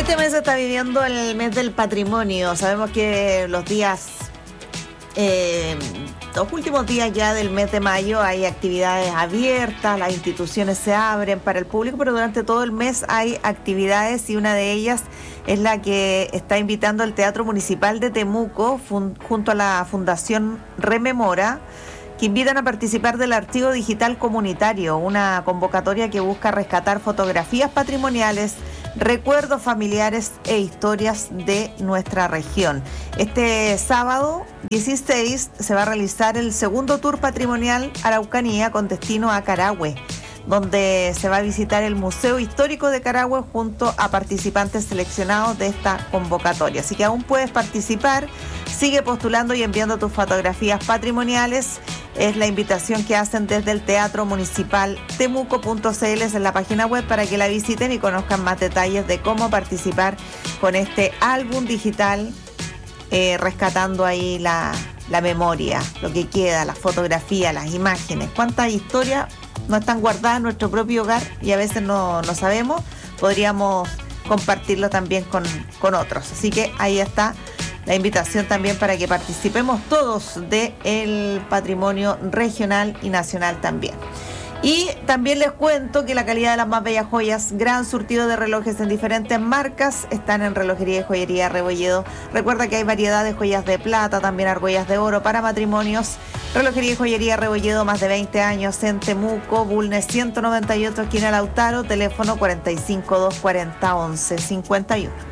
Este mes se está viviendo el mes del patrimonio. Sabemos que los últimos días ya del mes de mayo hay actividades abiertas, las instituciones se abren para el público, pero durante todo el mes hay actividades y una de ellas es la que está invitando el Teatro Municipal de Temuco junto a la Fundación Rememora, que invitan a participar del Archivo Digital Comunitario, una convocatoria que busca rescatar fotografías patrimoniales, recuerdos familiares e historias de nuestra región. Este sábado 16 se va a realizar el segundo tour patrimonial Araucanía con destino a Carahue, donde se va a visitar el Museo Histórico de Carahue junto a participantes seleccionados de esta convocatoria. Así que aún puedes participar, sigue postulando y enviando tus fotografías patrimoniales. Es la invitación que hacen desde el Teatro Municipal Temuco.cl, es en la página web para que la visiten y conozcan más detalles de cómo participar con este álbum digital, rescatando ahí la memoria, lo que queda, las fotografías, las imágenes. ¿Cuántas historias no están guardadas en nuestro propio hogar y a veces no sabemos? Podríamos compartirlo también con otros. Así que ahí está la invitación también para que participemos todos del patrimonio regional y nacional también. Y también les cuento que la calidad de las más bellas joyas, gran surtido de relojes en diferentes marcas, están en Relojería y Joyería Rebolledo. Recuerda que hay variedad de joyas de plata, también argollas de oro para matrimonios. Relojería y Joyería Rebolledo, más de 20 años en Temuco, Bulnes 198, esquina Lautaro, teléfono 45 240 11 51.